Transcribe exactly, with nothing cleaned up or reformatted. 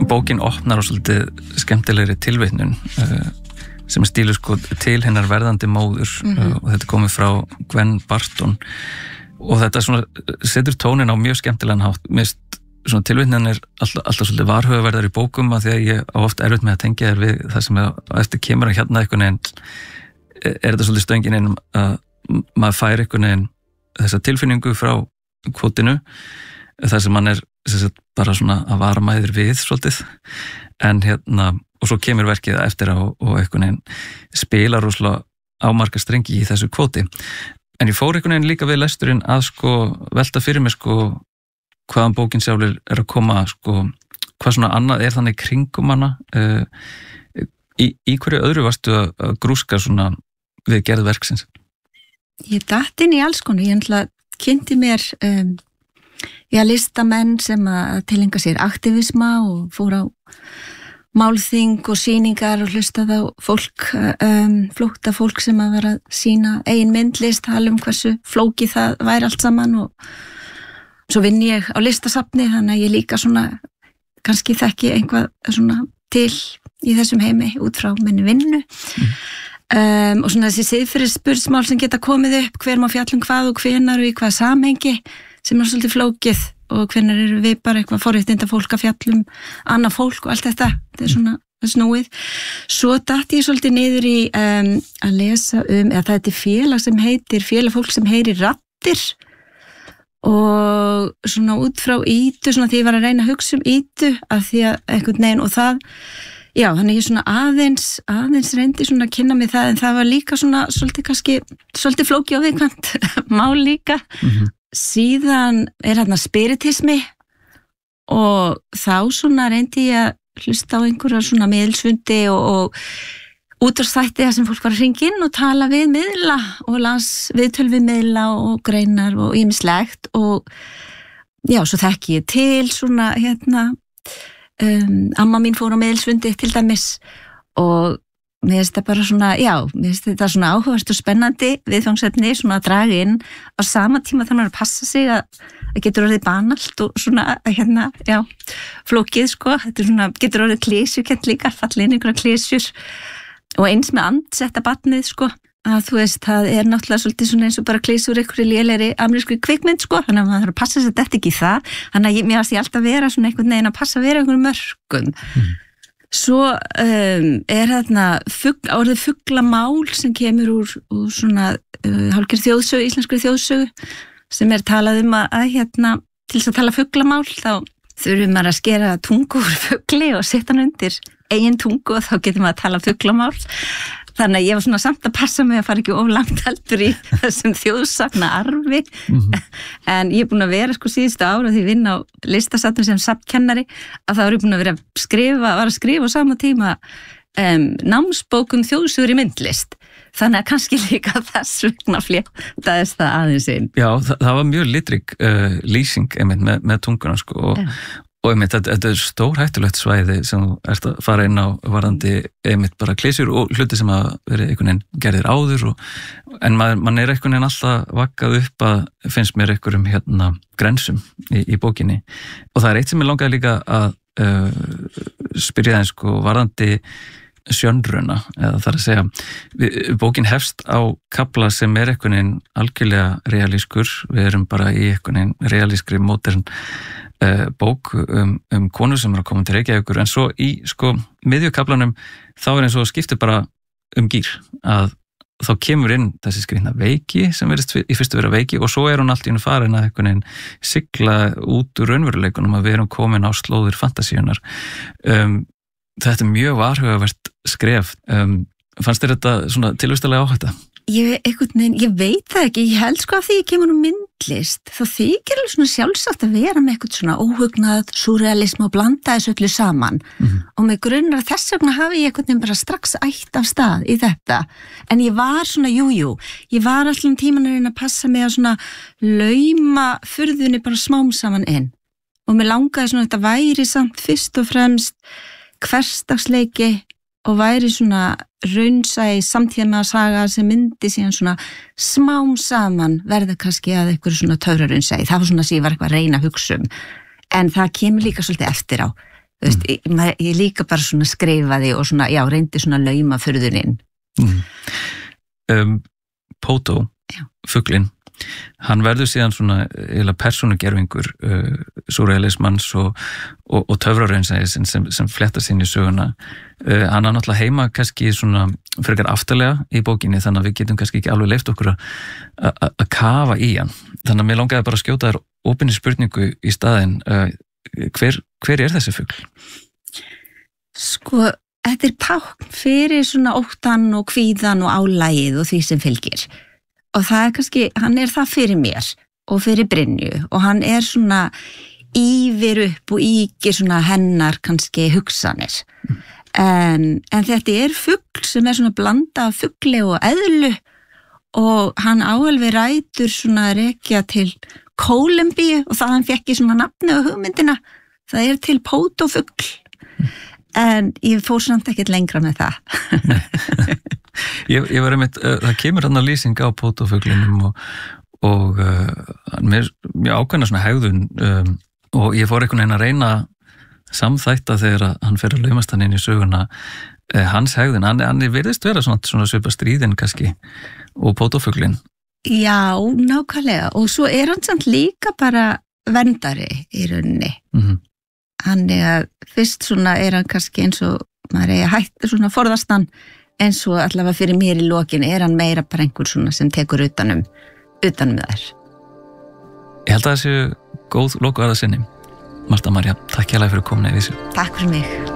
bókin opnar á svolítið skemmtilegri tilvitnun uh, sem er stílu sko til hennar verðandi móður mm-hmm. uh, og þetta komið frá Gwen Barton og þetta svona setur tónin á mjög skemmtilegan hátt. Mér svona tilvitnan er alltaf, alltaf svolítið varhugaverðar í bókum að því að ég á oft erfitt með að tengja þér við það sem er eftir kemur að hérna einhvern veginn er þetta svolítið stöngin einum að maður fær einhvern veginn þessa tilfinningu frá kvotinu þar sem mann er sagt, bara svona að vara mæður við svolítið en hérna og svo kemur verkið eftir á og einhvern veginn spilar rosalega ámarga strengi í þessu kvoti en ég fór einhvern veginn líka við lesturinn að sko velta fyrir mig sko hvaðan bókin sjálfur er að koma sko, hvað svona annað er þannig kringum hana uh, í, í hverju öðru varstu að, að grúska svona við gerð verksins? Ég datt inn í alls konar, ég ætla kynnti mér um, já, listamenn sem að tilenga sér aktivisma og fór á málþing og sýningar og hlustaði á fólk um, flótta fólk sem að vera að sýna eigin myndlist, tala um hversu flókið það væri allt saman og svo vinn ég á listasafni þannig að ég líka svona kannski þekki einhvað svona til í þessum heimi út frá minni vinnu mm. um, og svona þessi siðferðis spursmál sem geta komið upp hver má fjallum hvað og hvenar og í hvað samhengi sem er svolítið flókið og hvenar eru við bara eitthvað forréttinda fólk að fjallum annað fólk og allt þetta þetta er svona snúið svo datt ég svolítið niður í um, að lesa um eða það er félag sem heitir félag fólk sem heyrir raddir og svona út frá ítu svona því ég var að reyna að hugsa um ítu að því að einhvern veginn og það já, þannig ég svona aðeins aðeins reyndi svona að kynna mig það en það var líka svona svolítið kannski svolítið flókið og viðkvæmt mál líka mm-hmm. síðan er hérna spiritismi og þá svona reyndi ég að hlusta á einhverja svona miðilsfundi og, og útvarpsþætti þar sem fólk var að hringja inn og tala við miðla og las viðtöl við miðla og greinar og ýmislegt og já, svo þekki ég til svona hérna um, amma mín fór á miðilsfundi til dæmis og mér finnst það bara svona, já, mér finnst þetta svona áhugavert og spennandi viðfangsefni svona að draga inn á sama tíma þannig að passa sig að það getur orðið banalt og svona hérna, já, flókið sko, þetta er svona, getur orðið klísjukent líka, fallið inn einhverja klísjur og eins með andsetta barnið sko að þú veist, það er náttúrulega svolítið svona eins og bara klísur ykkur í lélegri amerísku kvikmynd sko, þannig að maður þarf að passa sér þetta ekki í það, þannig að ég, mér varst ég alltaf vera svona einhvern veginn að passa að vera einhvern mörgum mm. svo um, er þarna fugl, orðið fuglamál sem kemur úr, úr svona uh, hálfgerð þjóðsögu, íslenskri þjóðsögu sem er talað um að, að hérna til þess að tala fuglamál þá þurfum maður að skera tungu úr fugli og setja hann undir eigin tungu og þá getur maður að tala fuglamál þannig að ég var svona samt að passa mig að fara ekki of langt heldur í þessum þjóðsagna arfi mm-hmm. en ég er búin að vera sko síðustu ára því vinna á listasafni sem safnkennari að þá er ég búin að vera að skrifa var að skrifa á sama tíma um, námsbókum þjóðsögur í myndlist þannig að kannski líka þess vegna fléttaðist það aðeins einn. Já, það, það var mjög litrík uh, lýsing einmitt með, með tunguna sko og, og einmitt þetta, þetta er stór hættulegt svæði sem þú ert að fara inn á varðandi einmitt bara klísjur og hluti sem að verið einhvern veginn gerðir áður og, en maður, mann er einhvern veginn alltaf vakkað upp að finnst mér einhverjum hérna grensum í, í bókinni og það er eitt sem ég langaði líka að uh, spyrja það sko varðandi sjönruna, eða þar að segja við, bókin hefst á kafla sem er einhvern veginn algjörlega realískur, við erum bara í einhvern veginn realískri modern uh, bók um, um konur sem er að koma til Reykjavíkur, en svo í sko miðjukaflanum þá er eins og skiptir bara um gír, að þá kemur inn þessi skrifna veiki sem verðist í fyrstu vera veiki og svo er hún allt í hennu farin að einhvern veginn sigla út úr raunveruleikunum að við erum komin á slóðir fantasíunar. um, Þetta er mjög varhugavert skref. Um, fannst þér þetta svona tilvistalega áhætta? Ég, veginn, ég veit það ekki, ég held sko að því ég kemur um myndlist, þá þykir alveg svona sjálfsagt að vera með eitthvað svona óhugnað, surrealism og blanda þessu öllu saman mm-hmm. og með grunnar þess vegna hafi ég eitthvað bara strax ætt af stað í þetta, en ég var svona jújú, jú, ég var alltaf um tímanurinn að passa mig að svona lauma furðunni bara smám saman inn og mér langaði svona þetta væri samt fyrst og fremst hversdagsleiki og væri svona raunsæ samtíma saga sem myndi síðan svona smám saman verða kannski að eitthvað svona töfraraunsæ. Það var svona sem ég var eitthvað að reyna að hugsa um. En það kemur líka svolítið eftir á. þú veist, mm. ég, ég líka bara svona skrifaði og svona, já, reyndi svona lauma furðuninn. Mm. Um, Pótó, fuglinn, hann verður síðan svona eða persónugerfingur uh, súrrealismans og, og, og töfraraunsæðis sem, sem flettar sín í söguna. Uh, hann er náttúrulega heima kannski svona frekar aftarlega í bókinni, þannig að við getum kannski ekki alveg leyft okkur að kafa í hann. Þannig að mér langaði bara að skjóta þér opinni spurningu í staðinn, uh, hver, hver er þessi fugl? Sko, þetta er tákn fyrir svona óttan og kvíðan og álægið og því sem fylgir. Og það er kannski, hann er það fyrir mér og fyrir Brynju og hann er svona ýfir upp og ýkir svona hennar kannski hugsanir. Mm. En, en þetta er fugl sem er svona blanda af fugli og eðlu og hann áalveg rætur svona rekja til Kólumbíu og það hann fekk í svona nafni og hugmyndina. Það er til pótófugl. Mm. En ég fór samt ekkert lengra með það. Ég, ég var einmitt, uh, það kemur hann að lýsing á pótófuglinum og, og uh, mér, mér ákveðna svona hegðun um, og ég fór einhvern veginn að reyna samþætta þegar hann fer að laumast hann inn í söguna uh, hans hegðun, hann, hann virðist vera svona, svona svipa stríðin kannski og pótófuglin. Já, nákvæmlega og svo er hann samt líka bara verndari í rauninni. Mm-hmm. Hann er að fyrst svona er hann kannski eins og maður er að hætta svona forðast hann en svo allavega fyrir mér í lokin er hann meira bara einhver svona sem tekur utanum, utanum þær. Ég held að það séu góð lokuðarða sinni. Marta María, takk hérlega fyrir komin í þessu. Takk fyrir mig.